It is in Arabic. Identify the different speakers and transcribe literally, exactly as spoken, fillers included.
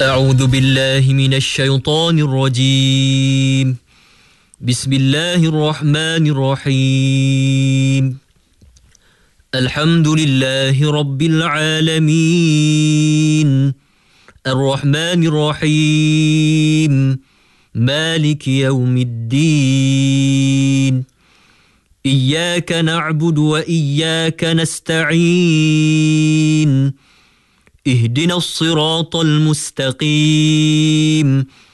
Speaker 1: أعوذ بالله من الشيطان الرجيم. بسم الله الرحمن الرحيم. الحمد لله رب العالمين الرحمن الرحيم مالك يوم الدين إياك نعبد وإياك نستعين اهدنا الصراط المستقيم